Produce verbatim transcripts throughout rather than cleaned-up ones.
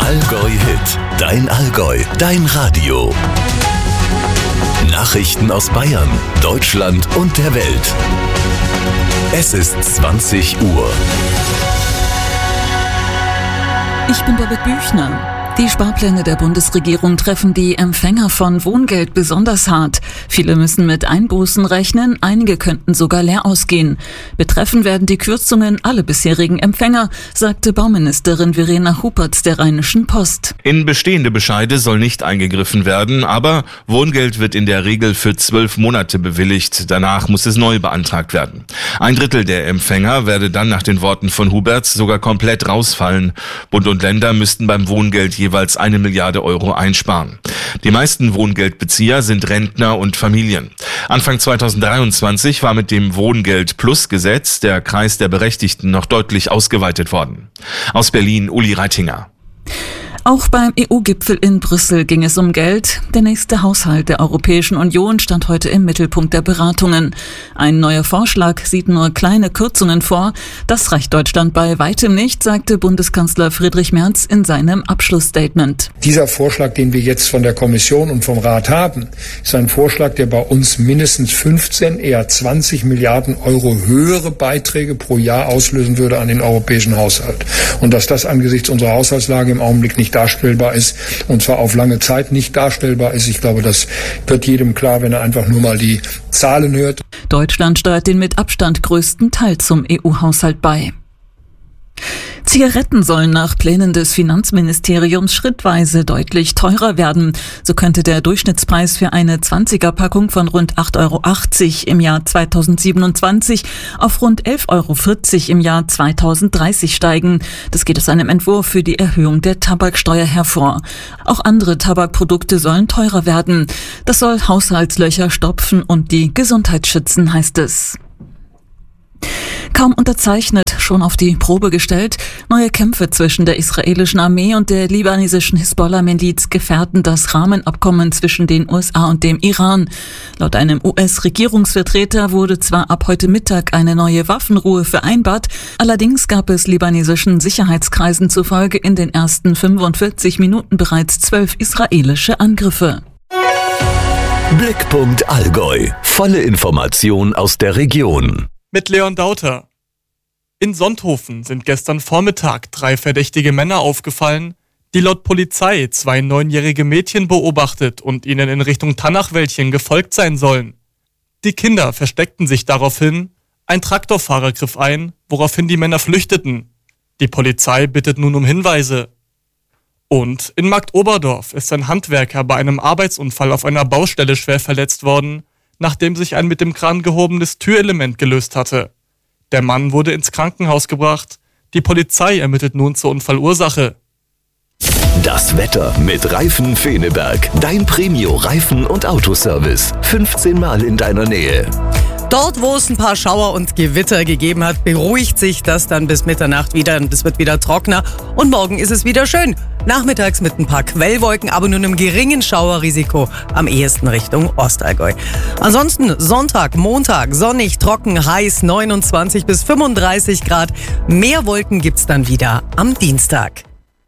Allgäu Hit, dein Allgäu, dein Radio. Nachrichten aus Bayern, Deutschland und der Welt. Es ist zwanzig Uhr. Ich bin Birgit Büchner. Die Sparpläne der Bundesregierung treffen die Empfänger von Wohngeld besonders hart. Viele müssen mit Einbußen rechnen, einige könnten sogar leer ausgehen. Betreffen werden die Kürzungen alle bisherigen Empfänger, sagte Bauministerin Verena Hupert der Rheinischen Post. In bestehende Bescheide soll nicht eingegriffen werden, aber Wohngeld wird in der Regel für zwölf Monate bewilligt. Danach muss es neu beantragt werden. Ein Drittel der Empfänger werde dann nach den Worten von Hupert sogar komplett rausfallen. Bund und Länder müssten beim Wohngeld jeweils eine Milliarde Euro einsparen. Die meisten Wohngeldbezieher sind Rentner und Familien. Anfang zweitausenddreiundzwanzig war mit dem Wohngeld-Plus-Gesetz der Kreis der Berechtigten noch deutlich ausgeweitet worden. Aus Berlin, Uli Reitinger. Auch beim E U-Gipfel in Brüssel ging es um Geld. Der nächste Haushalt der Europäischen Union stand heute im Mittelpunkt der Beratungen. Ein neuer Vorschlag sieht nur kleine Kürzungen vor. Das reicht Deutschland bei weitem nicht, sagte Bundeskanzler Friedrich Merz in seinem Abschlussstatement. Dieser Vorschlag, den wir jetzt von der Kommission und vom Rat haben, ist ein Vorschlag, der bei uns mindestens fünfzehn, eher zwanzig Milliarden Euro höhere Beiträge pro Jahr auslösen würde an den europäischen Haushalt. Und dass das angesichts unserer Haushaltslage im Augenblick nicht darstellbar ist, und zwar auf lange Zeit nicht darstellbar ist. Ich glaube, das wird jedem klar, wenn er einfach nur mal die Zahlen hört. Deutschland steuert den mit Abstand größten Teil zum E U-Haushalt bei. Zigaretten sollen nach Plänen des Finanzministeriums schrittweise deutlich teurer werden. So könnte der Durchschnittspreis für eine zwanziger-Packung von rund acht Euro achtzig im Jahr zweitausendsiebenundzwanzig auf rund elf Euro vierzig im Jahr zweitausenddreißig steigen. Das geht aus einem Entwurf für die Erhöhung der Tabaksteuer hervor. Auch andere Tabakprodukte sollen teurer werden. Das soll Haushaltslöcher stopfen und die Gesundheit schützen, heißt es. Kaum unterzeichnet, schon auf die Probe gestellt. Neue Kämpfe zwischen der israelischen Armee und der libanesischen Hisbollah-Miliz gefährden das Rahmenabkommen zwischen den U S A und dem Iran. Laut einem U S-Regierungsvertreter wurde zwar ab heute Mittag eine neue Waffenruhe vereinbart, allerdings gab es libanesischen Sicherheitskreisen zufolge in den ersten fünfundvierzig Minuten bereits zwölf israelische Angriffe. Blickpunkt Allgäu. Volle Information aus der Region. Mit Leon Dauter. In Sonthofen sind gestern Vormittag drei verdächtige Männer aufgefallen, die laut Polizei zwei neunjährige Mädchen beobachtet und ihnen in Richtung Tannachwäldchen gefolgt sein sollen. Die Kinder versteckten sich daraufhin, ein Traktorfahrer griff ein, woraufhin die Männer flüchteten. Die Polizei bittet nun um Hinweise. Und in Marktoberdorf ist ein Handwerker bei einem Arbeitsunfall auf einer Baustelle schwer verletzt worden, nachdem sich ein mit dem Kran gehobenes Türelement gelöst hatte. Der Mann wurde ins Krankenhaus gebracht. Die Polizei ermittelt nun zur Unfallursache. Das Wetter mit Reifen Feneberg. Dein Premio-Reifen- und Autoservice. fünfzehn Mal in deiner Nähe. Dort, wo es ein paar Schauer und Gewitter gegeben hat, beruhigt sich das dann bis Mitternacht wieder und es wird wieder trockener. Und morgen ist es wieder schön. Nachmittags mit ein paar Quellwolken, aber nur einem geringen Schauerrisiko, am ehesten Richtung Ostallgäu. Ansonsten Sonntag, Montag, sonnig, trocken, heiß, neunundzwanzig bis fünfunddreißig Grad. Mehr Wolken gibt's dann wieder am Dienstag.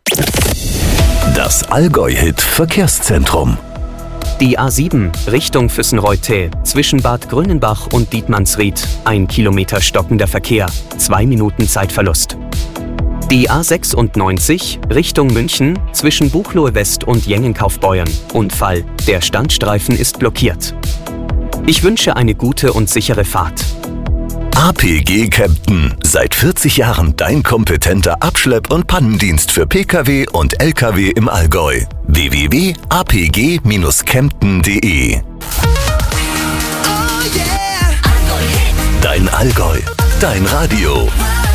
Das Allgäu-Hit Verkehrszentrum. Die A sieben Richtung Füssenreuth zwischen Bad Grönenbach und Dietmannsried. Ein Kilometer stockender Verkehr, zwei Minuten Zeitverlust. Die A sechsundneunzig Richtung München zwischen Buchloe West und Jengenkaufbeuern. Unfall, der Standstreifen ist blockiert. Ich wünsche eine gute und sichere Fahrt. A P G Kempten. Seit vierzig Jahren dein kompetenter Abschlepp- und Pannendienst für Pkw und Lkw im Allgäu. w w w punkt a p g dash kempten punkt d e Dein Allgäu, dein Radio.